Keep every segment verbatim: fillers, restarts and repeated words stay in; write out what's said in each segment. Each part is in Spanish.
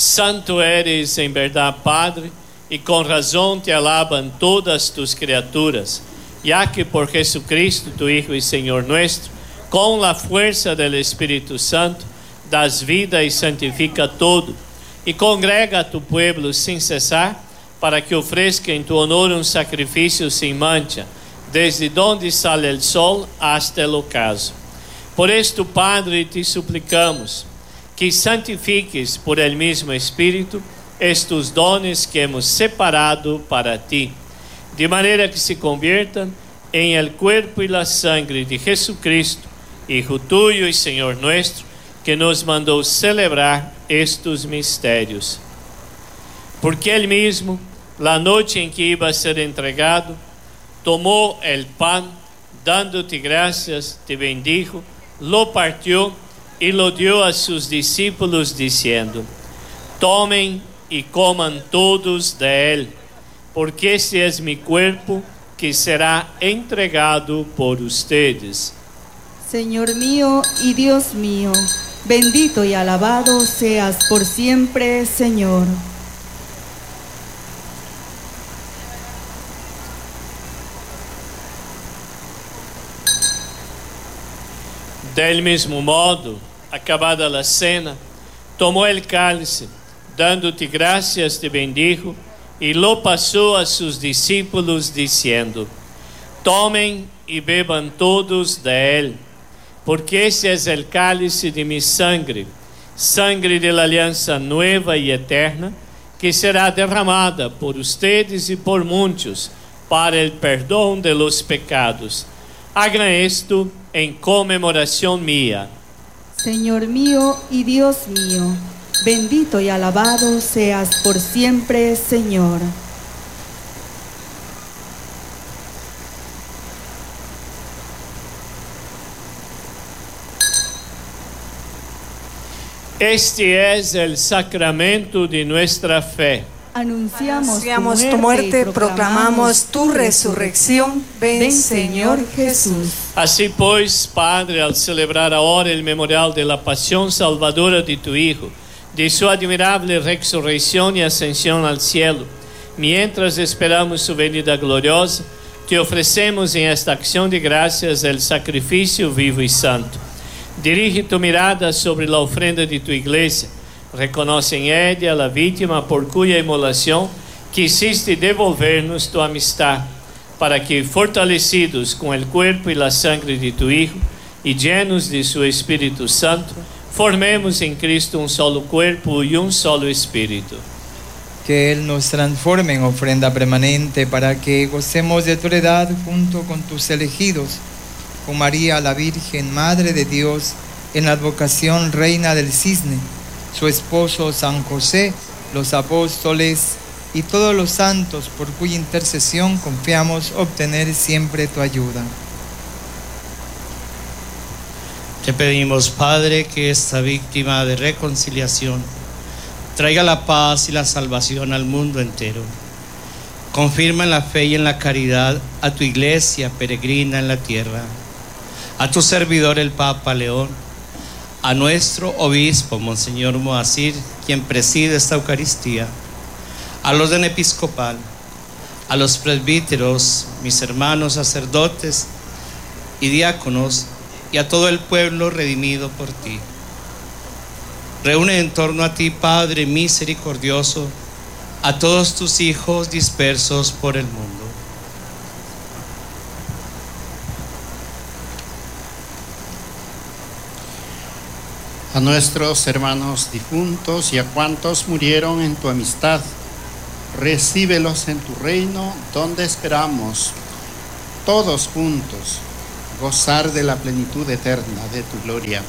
Santo eres en verdad, Padre, y con razón te alaban todas tus criaturas, ya que por Jesucristo, tu Hijo y Señor nuestro, con la fuerza del Espíritu Santo, das vida y santifica todo, y congrega a tu pueblo sin cesar, para que ofrezca en tu honor un sacrificio sin mancha, desde donde sale el sol hasta el ocaso. Por esto, Padre, te suplicamos que santifiques por el mismo Espíritu estos dones que hemos separado para ti, de manera que se conviertan en el cuerpo y la sangre de Jesucristo, Hijo tuyo y Señor nuestro, que nos mandó celebrar estos misterios. Porque Él mismo, la noche en que iba a ser entregado, tomó el pan, dándote gracias, te bendijo, lo partió y lo dio a sus discípulos diciendo: tomen y coman todos de él, porque este es mi cuerpo que será entregado por ustedes. Señor mío y Dios mío, bendito y alabado seas por siempre, Señor. Del mismo modo, acabada la cena, tomó el cálice, dándote gracias, te bendijo, y lo pasó a sus discípulos diciendo: tomen y beban todos de él, porque este es el cálice de mi sangre, sangre de la alianza nueva y eterna, que será derramada por ustedes y por muchos para el perdón de los pecados. Hagan esto en conmemoración mía. Señor mío y Dios mío, bendito y alabado seas por siempre, Señor. Este es el sacramento de nuestra fe. Anunciamos, Anunciamos tu tu muerte, muerte, y proclamamos tu resurrección. Ven, Ven, Señor Señor Jesús. Jesús. Así pues, Padre, al celebrar ahora el memorial de la pasión salvadora de tu Hijo, de su admirable resurrección y ascensión al cielo, mientras esperamos su venida gloriosa, te ofrecemos en esta acción de gracias el sacrificio vivo y santo. Dirige tu mirada sobre la ofrenda de tu iglesia. Reconoce en ella la víctima por cuya inmolación quisiste devolvernos tu amistad, para que, fortalecidos con el cuerpo y la sangre de tu Hijo y llenos de su Espíritu Santo, formemos en Cristo un solo cuerpo y un solo espíritu. Que Él nos transforme en ofrenda permanente para que gocemos de tu heredad junto con tus elegidos, con María la Virgen, Madre de Dios, en la advocación Reina del Cisne, su esposo San José, los apóstoles y todos los santos por cuya intercesión confiamos obtener siempre tu ayuda. Te pedimos, Padre, que esta víctima de reconciliación traiga la paz y la salvación al mundo entero. Confirma en la fe y en la caridad a tu iglesia peregrina en la tierra, a tu servidor el Papa León, a nuestro obispo Monseñor Moacir, quien preside esta Eucaristía, al orden episcopal, a los presbíteros, mis hermanos sacerdotes y diáconos, y a todo el pueblo redimido por ti. Reúne en torno a ti, Padre misericordioso, a todos tus hijos dispersos por el mundo. A nuestros hermanos difuntos y a cuantos murieron en tu amistad, recíbelos en tu reino, donde esperamos todos juntos gozar de la plenitud eterna de tu gloria.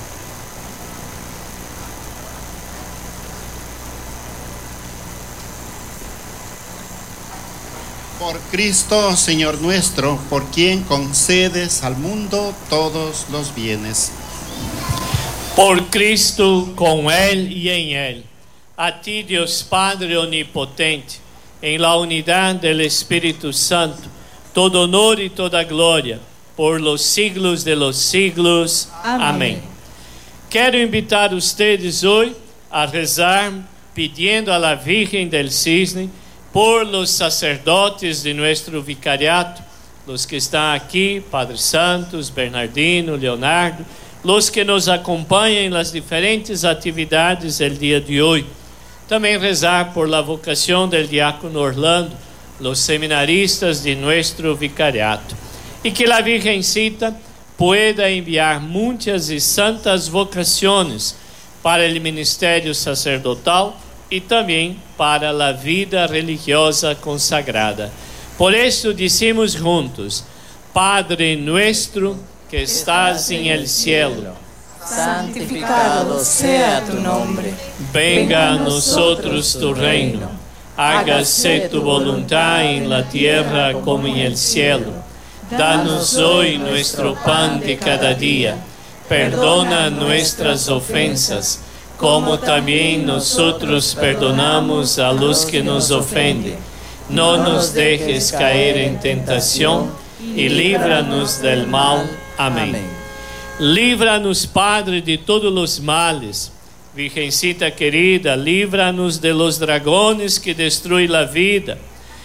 Por Cristo, Señor nuestro, por quien concedes al mundo todos los bienes. Por Cristo, con Él y en Él, a ti, Dios Padre omnipotente, en la unidad del Espíritu Santo, todo honor y toda gloria, por los siglos de los siglos. Amén. Amén. Quero invitar ustedes hoy a rezar pidiendo a la Virgen del Cisne por los sacerdotes de nuestro vicariato, los que están aquí, Padre Santos, Bernardino, Leonardo, los que nos acompañan en las diferentes actividades del día de hoy. También rezar por la vocación del diácono Orlando, los seminaristas de nuestro vicariato. Y que la Virgencita pueda enviar muchas y santas vocaciones para el ministerio sacerdotal y también para la vida religiosa consagrada. Por eso decimos juntos: Padre nuestro que estás en el cielo, santificado sea tu nombre. venga a nosotros tu reino, hágase tu voluntad en la tierra como en el cielo. Danos hoy nuestro pan de cada día, perdona nuestras ofensas, como también nosotros perdonamos a los que nos ofenden. No nos dejes caer en tentación y líbranos del mal. Amén. Líbranos, Padre, de todos los males. Virgencita querida, líbranos de los dragones que destruyen la vida.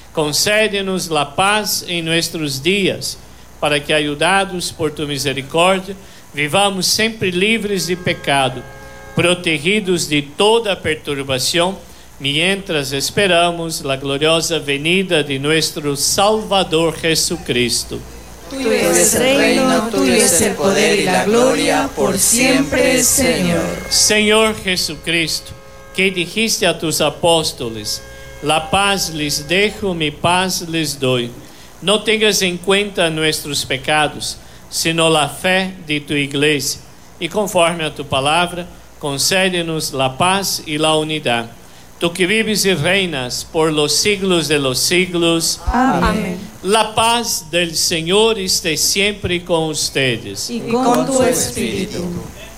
Concédenos la paz en nuestros días, para que, ayudados por tu misericordia, vivamos sempre livres de pecado, protegidos de toda perturbação, mientras esperamos la gloriosa venida de nuestro Salvador Jesucristo. Tuyo es el reino, tuyo es el poder y la gloria, por siempre, Señor. Señor Jesucristo, que dijiste a tus apóstoles: la paz les dejo, mi paz les doy. No tengas en cuenta nuestros pecados, sino la fe de tu iglesia. Y conforme a tu palabra, concédenos la paz y la unidad. Tú que vives y reinas por los siglos de los siglos. Amén. La paz del Señor esté siempre con ustedes. Y con tu espíritu.